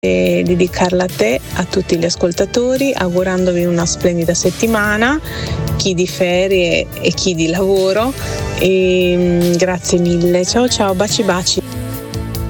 dedicarla a te, a tutti gli ascoltatori, augurandovi una splendida settimana, chi di ferie e chi di lavoro, e grazie mille, ciao ciao, baci baci.